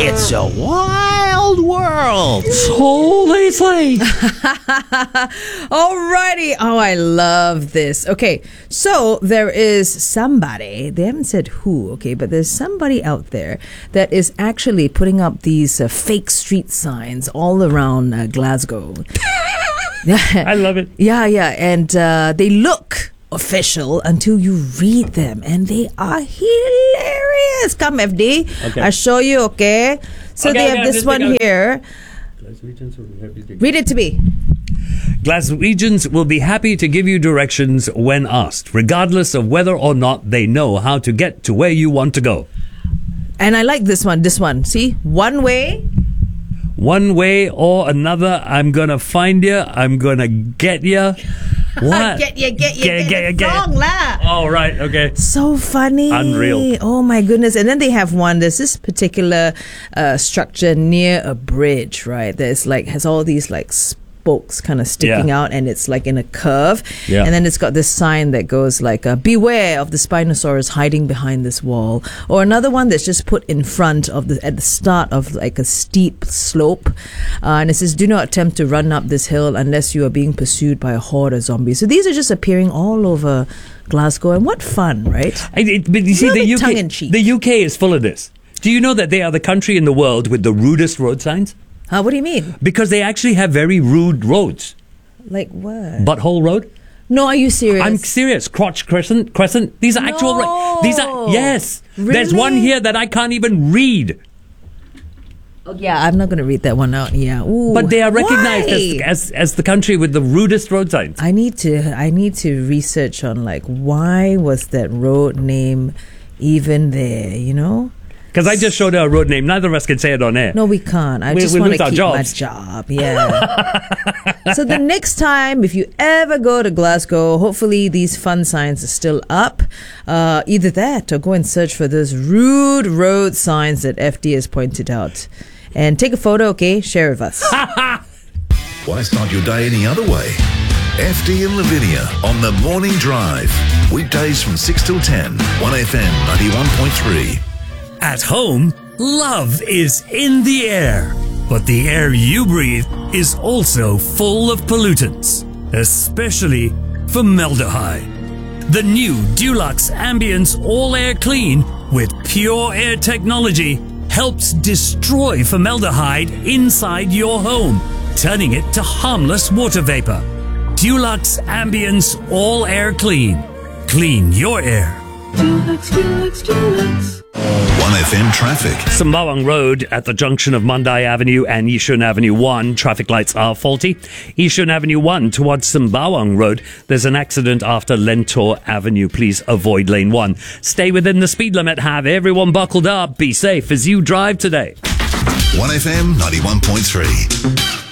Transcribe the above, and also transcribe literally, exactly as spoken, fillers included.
It's a wild world. Totally. Alrighty. Oh, I love this. Okay, so there is somebody, they haven't said who, okay, but there's somebody out there that is actually putting up these uh, fake street signs all around uh, Glasgow. I love it. Yeah, yeah, and uh, they look official until you read them, and they are hilarious. Come, F D, Okay. I'll show you, okay? So Okay, they okay, have this just one take here. Read it to me. Glaswegians will be happy to give you directions when asked, regardless of whether or not they know how to get to where you want to go. And I like this one, this one. See? One way. One way or another, I'm going to find you. I'm going to get you. What? Get ya, get ya, Get- get, get ya. ya, get ya. Song lah. Oh, right. Okay. So funny. Unreal. Oh my goodness. And then they have one, there's this particular uh, structure near a bridge, right? There's like, has all these like spokes kind of sticking Yeah. out, and it's like in a curve. Yeah. And then it's got this sign that goes like, uh, beware of the Spinosaurus hiding behind this wall. Or another one that's just put in front of the, at the start of like a steep slope. Uh, and it says, do not attempt to run up this hill unless you are being pursued by a horde of zombies. So these are just appearing all over Glasgow, and what fun, right? I, it, but you see, Little the bit U K, tongue-in-cheek. the U K is full of this. Do you know that they are the country in the world with the rudest road signs? Huh, what do you mean? Because they actually have very rude roads. Like what? Butthole Road? No, are you serious? I'm serious. Crotch Crescent, Crescent. These are actual. No. These are yes. There's one Really? here that I can't even read, Oh, yeah, I'm not going to read that one out. Yeah, Ooh, but they are recognized why? as, as as the country with the rudest road signs. I need to. I need to research on like why was that road name even there? You know? Because I just showed her a road name. Neither of us can say it on air. No, we can't. I We- just we want lose to our keep my jobs. job. Yeah. So the next time, if you ever go to Glasgow, hopefully these fun signs are still up. Uh, either that, or go and search for those rude road signs that F D has pointed out, and take a photo. Okay, share with us. Why start your day any other way? F D and Lavinia on the Morning Drive. Weekdays from six till ten. one F M ninety-one point three. At home, love is in the air. But the air you breathe is also full of pollutants, especially formaldehyde. The new Dulux Ambience All Air Clean with Pure Air technology helps destroy formaldehyde inside your home, turning it to harmless water vapor. Dulux Ambience All Air Clean. Clean your air. Dulux, Dulux, Dulux. one F M traffic. Sembawang Road at the junction of Mandai Avenue and Yishun Avenue one. Traffic lights are faulty. Yishun Avenue one towards Sembawang Road. There's an accident after Lentor Avenue. Please avoid lane one. Stay within the speed limit. Have everyone buckled up. Be safe as you drive today. one F M ninety-one point three.